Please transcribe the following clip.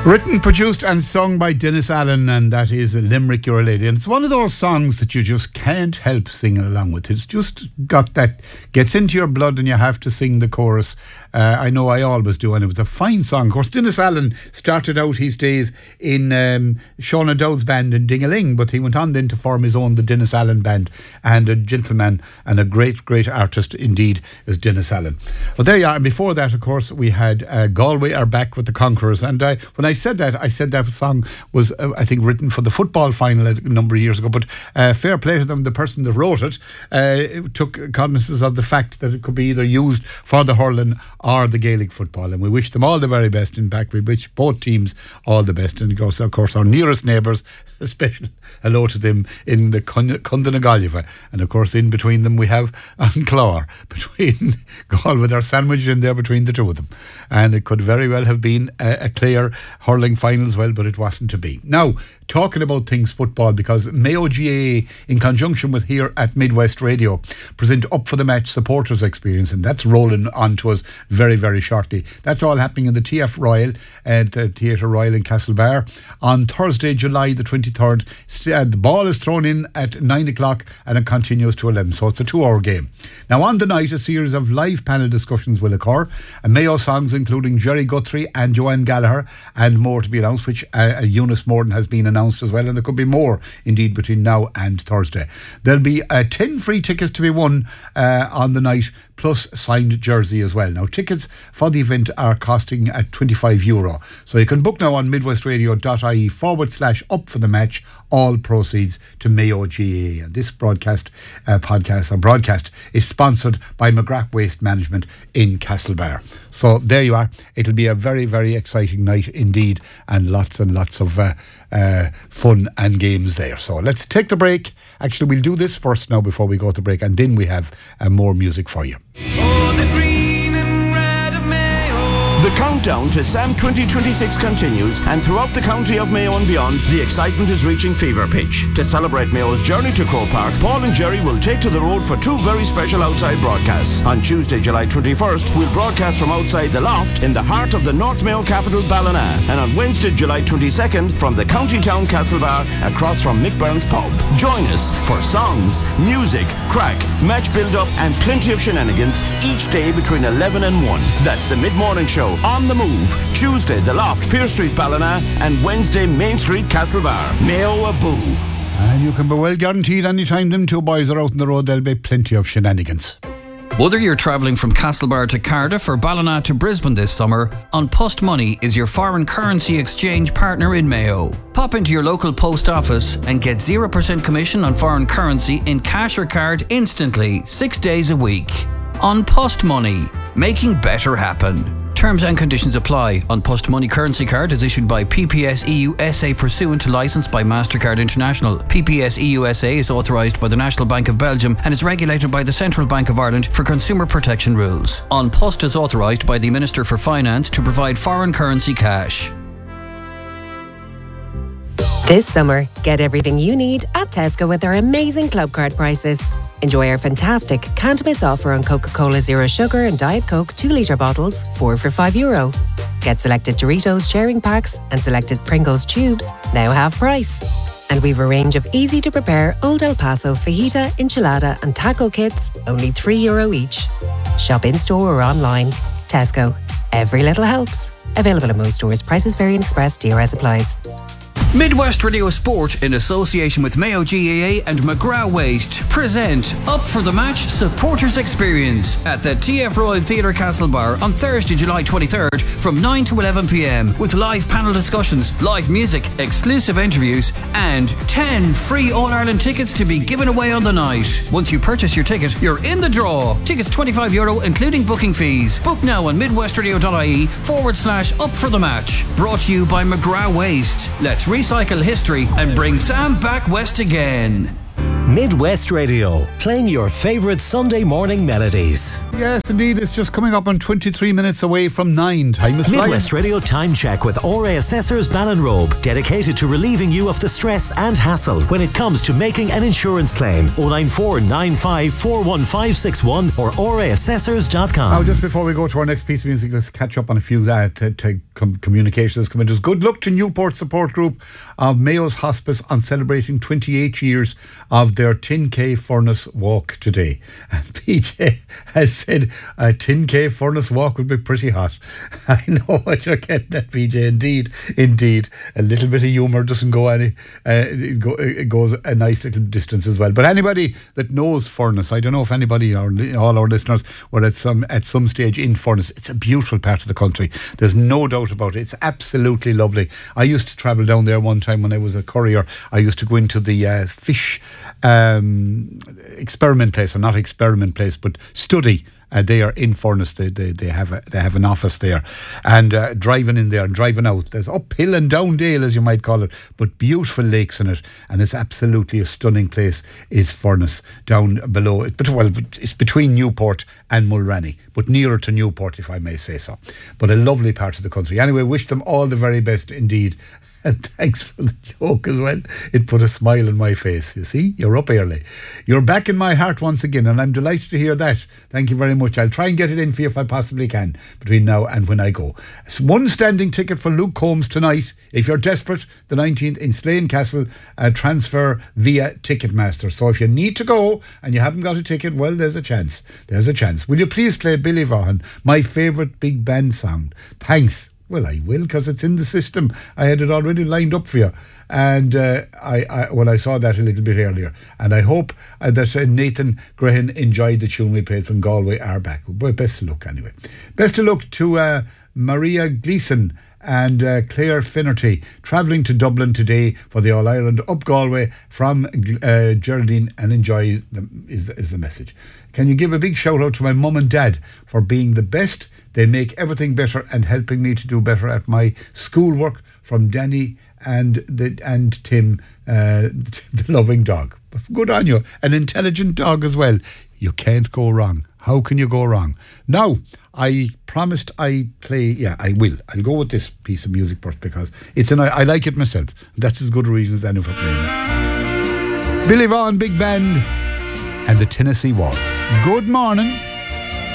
Written, produced and sung by Dennis Allen, and that is Limerick You're a Lady. And it's one of those songs that you just can't help singing along with. It's just got that, gets into your blood and you have to sing the chorus. I know I always do, and it was a fine song. Of course, Dennis Allen started out his days in Sean O'Dowd's band in Dingaling, but he went on then to form his own, the Dennis Allen Band, and a gentleman and a great, great artist indeed is Dennis Allen. Well, there you are. And before that, of course, we had Galway Are Back with the Conquerors. And when I said that song was, I think, written for the football final a number of years ago, but fair play to them, the person that wrote it took cognizance of the fact that it could be either used for the hurling or the Gaelic football, and we wish them all the very best. In fact, we wish both teams all the best, and of course our nearest neighbours, a special hello to them in the Cundanagalliva, and of course in between them we have Anclár, between Galway, with our sandwich in there between the two of them, and it could very well have been a clear hurling final as well, but it wasn't to be. Now, talking about things football, because Mayo GAA, in conjunction with here at Midwest Radio, present Up for the Match supporters experience, and that's rolling on to us very, very shortly. That's all happening in the TF Royal at Theatre Royal in Castlebar on Thursday, July the 23rd. The ball is thrown in at 9 o'clock and it continues to 11, so it's a 2-hour game. Now, on the night, a series of live panel discussions will occur, and Mayo songs including Jerry Guthrie and Joanne Gallagher, and more to be announced, which Eunice Morden has been announced as well, and there could be more indeed between now and Thursday. There'll be 10 free tickets to be won on the night, plus signed jersey as well. Now, tickets for the event are costing at €25, so you can book now on midwestradio.ie/up for the match. All proceeds to Mayo GAA. And this broadcast is sponsored by McGrath Waste Management in Castlebar. So there you are. It'll be a very, very exciting night indeed, and lots of fun and games there. So let's take the break. Actually, we'll do this first now before we go to break, and then we have more music for you. The countdown to SAM 2026 continues, and throughout the county of Mayo and beyond, the excitement is reaching fever pitch. To celebrate Mayo's journey to Croke Park, Paul and Jerry will take to the road for two very special outside broadcasts. On Tuesday, July 21st, we'll broadcast from outside the Loft in the heart of the North Mayo capital, Ballina, and on Wednesday, July 22nd, from the county town Castlebar, across from Mick Byrne's pub. Join us for songs, music, crack, match build-up, and plenty of shenanigans each day between 11 and 1. That's the mid-morning show on the move. Tuesday, the Loft, Pierce Street, Ballina, and Wednesday, Main Street, Castlebar. Mayo a boo. And you can be well guaranteed anytime them two boys are out on the road, there'll be plenty of shenanigans. Whether you're travelling from Castlebar to Cardiff or Ballina to Brisbane this summer, An Post Money is your foreign currency exchange partner in Mayo. Pop into your local post office and get 0% commission on foreign currency in cash or card instantly, 6 days a week. An Post Money, making better happen. Terms and conditions apply. An Post Money currency card is issued by PPS EU SA pursuant to licence by MasterCard International. PPS EU SA is authorised by the National Bank of Belgium and is regulated by the Central Bank of Ireland for consumer protection rules. An Post is authorised by the Minister for Finance to provide foreign currency cash. This summer, get everything you need at Tesco with our amazing club card prices. Enjoy our fantastic can't-miss offer on Coca-Cola Zero Sugar and Diet Coke 2-litre bottles, 4 for €5. Get selected Doritos sharing packs and selected Pringles tubes, now half price. And we've a range of easy-to-prepare Old El Paso fajita, enchilada and taco kits, only €3 each. Shop in-store or online. Tesco. Every little helps. Available at most stores. Prices vary and express. DRS applies. Midwest Radio Sport, in association with Mayo GAA and McGrath Waste, present Up for the Match Supporters Experience at the TF Royal Theatre Castlebar on Thursday, July 23rd from 9 to 11 p.m. with live panel discussions, live music, exclusive interviews and 10 free All-Ireland tickets to be given away on the night. Once you purchase your ticket, you're in the draw. Tickets €25 including booking fees. Book now on midwestradio.ie/up for the match. Brought to you by McGrath Waste. Let's recycle history and bring Sam back west again. Midwest Radio, playing your favourite Sunday morning melodies. Yes, indeed. It's just coming up on 23 minutes away from 9. Time is flying. Midwest Radio Time Check with RA Assessors Ballinrobe, dedicated to relieving you of the stress and hassle when it comes to making an insurance claim. 09495 41561 or raassessors.com. Now, just before we go to our next piece of music, let's catch up on a few communications come in. Just good luck to Newport Support Group of Mayo's Hospice on celebrating 28 years of their 10k furnace walk today. And PJ has said a 10k furnace walk would be pretty hot. I know what you're getting at, PJ. Indeed. A little bit of humour doesn't go any. It goes a nice little distance as well. But anybody that knows Furness, I don't know if anybody or all our listeners were at some stage in Furness. It's a beautiful part of the country. There's no doubt about it. It's absolutely lovely. I used to travel down there one time when I was a courier. I used to go into the fish experiment place, or not experiment place, but study. They are in Furness. They have an office there, and driving in there and driving out. There's uphill and down dale, as you might call it, but beautiful lakes in it, and it's absolutely a stunning place. Is Furness down below? It's between Newport and Mulranny, but nearer to Newport, if I may say so. But a lovely part of the country. Anyway, wish them all the very best indeed. And thanks for the joke as well. It put a smile on my face. You see, you're up early. You're back in my heart once again, and I'm delighted to hear that. Thank you very much. I'll try and get it in for you if I possibly can between now and when I go. It's one standing ticket for Luke Combs tonight. If you're desperate, the 19th in Slane Castle, transfer via Ticketmaster. So if you need to go and you haven't got a ticket, well, there's a chance. There's a chance. Will you please play Billy Vaughan, my favourite big band song? Thanks. Well, I will, because it's in the system. I had it already lined up for you. And I saw that a little bit earlier. And I hope that Nathan Graham enjoyed the tune we played from Galway Arback. But best of luck anyway. Best of luck to Maria Gleeson and Claire Finnerty, travelling to Dublin today for the All-Ireland up Galway from Geraldine, and enjoy them is the message. Can you give a big shout out to my mum and dad for being the best? They make everything better and helping me to do better at my schoolwork, from Danny and Tim, the loving dog. But good on you. An intelligent dog as well. You can't go wrong. How can you go wrong? Now, I promised I'd play. Yeah, I will. I'll go with this piece of music first because I like it myself. That's as good a reason as any for playing it. Billy Vaughan Big Band and the Tennessee Waltz. Good morning.